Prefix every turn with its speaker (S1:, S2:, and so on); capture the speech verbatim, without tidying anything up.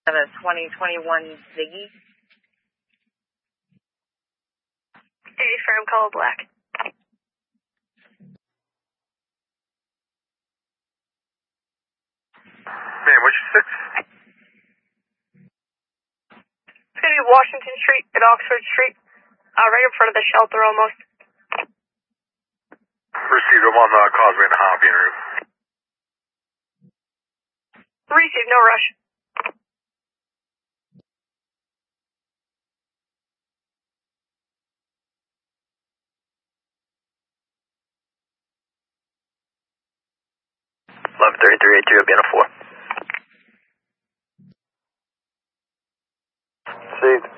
S1: Of a twenty twenty-one Ziggy.
S2: Hey, firm color black.
S3: Man, what's your six?
S2: It's going to be Washington Street and Oxford Street. Uh, right in front of the shelter almost.
S3: Received him on the Causeway and the Hoppian route.
S2: Received, no rush.
S4: eleven thirty-three eight two, Vienna four.
S3: Received.